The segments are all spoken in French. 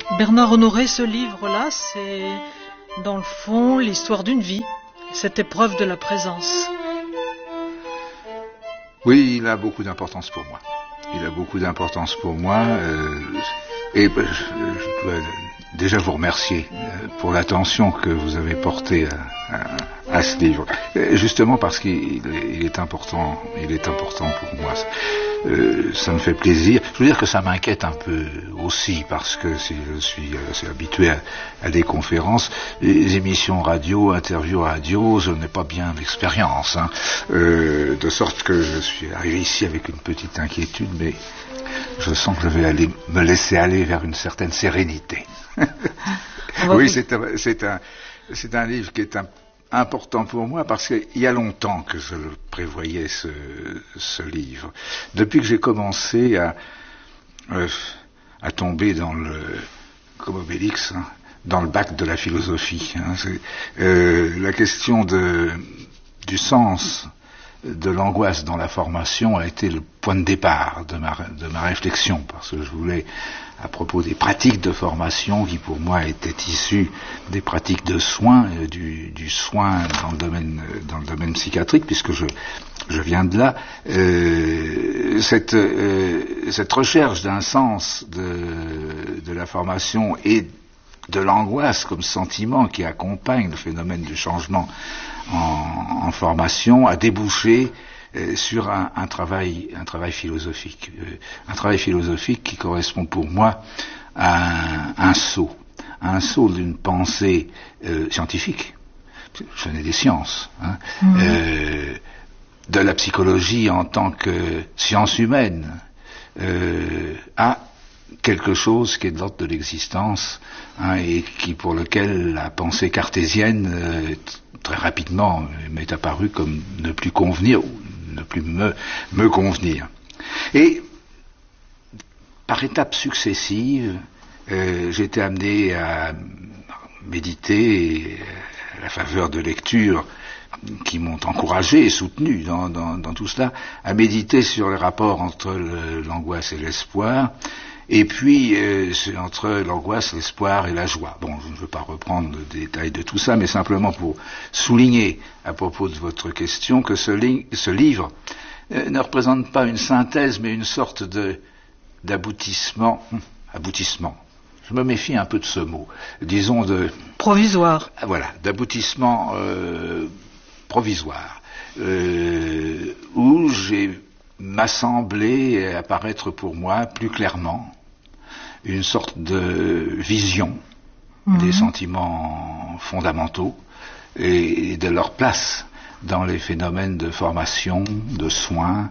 Bernard Honoré, ce livre-là, c'est dans le fond l'histoire d'une vie, cette épreuve de la présence. Oui, il a beaucoup d'importance pour moi. Il a beaucoup d'importance pour moi et je dois déjà vous remercier pour l'attention que vous avez portée à ce livre. Justement parce qu'il est important, pour moi. Ça me fait plaisir. Je veux dire que ça m'inquiète un peu aussi parce que si je suis assez habitué à des conférences, les émissions radio, interviews radio, je n'ai pas bien d'expérience, de sorte que je suis arrivé ici avec une petite inquiétude, mais je sens que je vais me laisser aller vers une certaine sérénité. Oui, c'est un livre qui est important pour moi parce qu'il y a longtemps que je le prévoyais, ce livre. Depuis que j'ai commencé à tomber comme Obélix, dans le bac de la philosophie. La question du sens de l'angoisse dans la formation a été le point de départ de ma réflexion, parce que je voulais, à propos des pratiques de formation qui pour moi étaient issues des pratiques de soins, du soin dans le domaine psychiatrique, puisque je viens de là, cette recherche d'un sens de la formation et de l'angoisse comme sentiment qui accompagne le phénomène du changement en formation a débouché sur un travail philosophique. Un travail philosophique qui correspond pour moi à un saut d'une pensée scientifique. Je n'ai des sciences. De la psychologie en tant que science humaine à quelque chose qui est de l'ordre de l'existence, et pour lequel la pensée cartésienne très rapidement m'est apparue comme ne plus convenir, ou ne plus me convenir. Et par étapes successives, j'ai été amené à méditer à la faveur de lectures qui m'ont encouragé et soutenu dans tout cela, à méditer sur les rapports entre l'angoisse et l'espoir, et puis entre l'angoisse, l'espoir et la joie. Bon, je ne veux pas reprendre le détail de tout ça, mais simplement pour souligner à propos de votre question que ce livre ne représente pas une synthèse, mais une sorte d'aboutissement. Aboutissement. Je me méfie un peu de ce mot. Disons provisoire. Voilà, d'aboutissement provisoire, où m'a semblé apparaître pour moi plus clairement une sorte de vision des sentiments fondamentaux et de leur place dans les phénomènes de formation, de soins,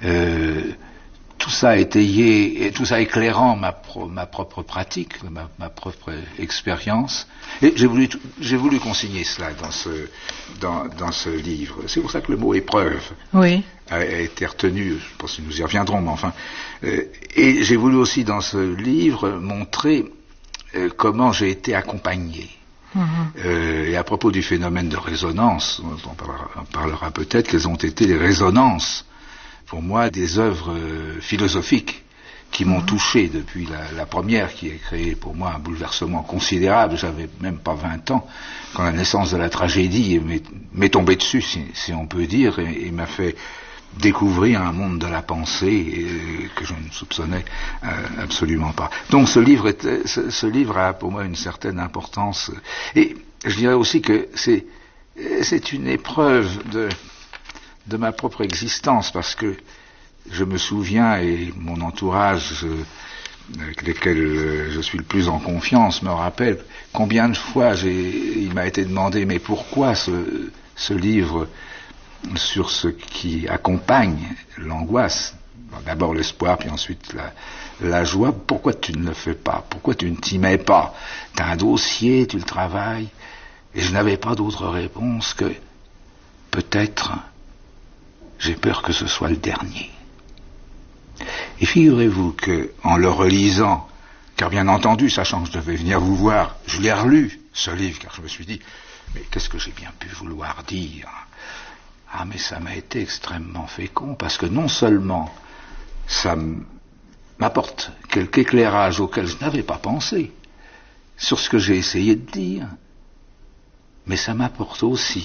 tout ça étayé et tout ça éclairant ma propre pratique, ma propre expérience. Et j'ai voulu consigner cela dans ce livre. C'est pour ça que le mot épreuve a été retenu. Je pense que nous y reviendrons, mais enfin. Et j'ai voulu aussi dans ce livre montrer comment j'ai été accompagné. Et à propos du phénomène de résonance, on parlera peut-être, quelles ont été les résonances pour moi des œuvres philosophiques qui m'ont touché depuis la première, qui a créé pour moi un bouleversement considérable. J'avais même pas 20 ans quand la naissance de la tragédie m'est tombée dessus, si on peut dire, et m'a fait découvrir un monde de la pensée que je ne soupçonnais absolument pas. Donc ce livre a pour moi une certaine importance, et je dirais aussi que c'est une épreuve de ma propre existence, parce que je me souviens, et mon entourage avec lesquels je suis le plus en confiance me rappelle combien de fois il m'a été demandé, mais pourquoi ce livre sur ce qui accompagne l'angoisse, d'abord l'espoir, puis ensuite la joie, pourquoi tu ne le fais pas, pourquoi tu ne t'y mets pas, t'as un dossier, tu le travailles, et je n'avais pas d'autre réponse que peut-être j'ai peur que ce soit le dernier. Et figurez-vous que, en le relisant, car bien entendu, sachant que je devais venir vous voir, je l'ai relu, ce livre, car je me suis dit, mais qu'est-ce que j'ai bien pu vouloir dire ? Ah, mais ça m'a été extrêmement fécond, parce que non seulement ça m'apporte quelque éclairage auquel je n'avais pas pensé, sur ce que j'ai essayé de dire. Mais ça m'apporte aussi